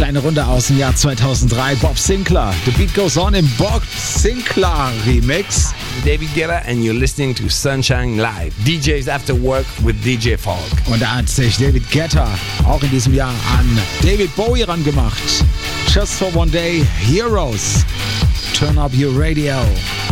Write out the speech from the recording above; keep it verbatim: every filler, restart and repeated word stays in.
kleine Runde aus dem Jahr zweitausenddrei. Bob Sinclar. The Beat Goes On im Bob Sinclar Remix. David Guetta and you're listening to Sunshine Live. D Js After Work with D J Falk. Und da hat sich David Guetta auch in diesem Jahr an David Bowie rangemacht. Just for One Day, Heroes. Turn up your radio.